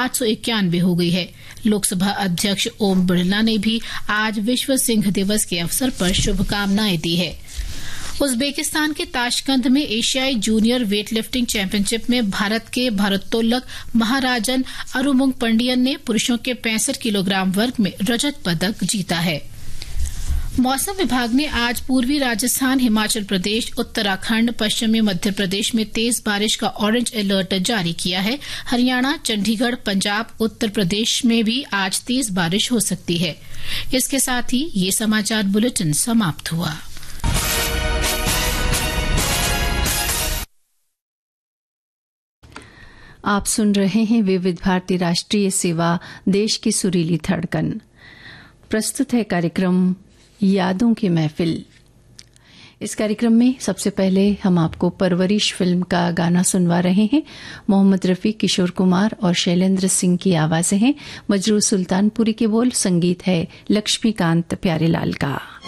891 हो गई है। लोकसभा अध्यक्ष ओम बिरला ने भी आज विश्व सिंह दिवस के अवसर पर शुभकामनाएं दी है। उज्बेकिस्तान के ताशकंद में एशियाई जूनियर वेटलिफ्टिंग चैंपियनशिप में भारत के भारोत्तोलक महाराजन अरुमुंग पंडियन ने पुरुषों के 65 किलोग्राम वर्ग में रजत पदक जीता है। मौसम विभाग ने आज पूर्वी राजस्थान, हिमाचल प्रदेश, उत्तराखंड, पश्चिमी मध्य प्रदेश में तेज बारिश का ऑरेंज अलर्ट जारी किया है। हरियाणा, चंडीगढ़, पंजाब, उत्तर प्रदेश में भी आज तेज बारिश हो सकती है। इसके साथ ही ये समाचार बुलेटिन समाप्त हुआ। आप सुन रहे हैं विविध भारती राष्ट्रीय सेवा, देश की सुरीली धड़कन। प्रस्तुत है कार्यक्रम यादों की महफिल। इस कार्यक्रम में सबसे पहले हम आपको परवरिश फिल्म का गाना सुनवा रहे हैं। मोहम्मद रफी, किशोर कुमार और शैलेंद्र सिंह की आवाजें हैं। मजरूर सुल्तानपुरी के बोल, संगीत है लक्ष्मीकांत प्यारेलाल का।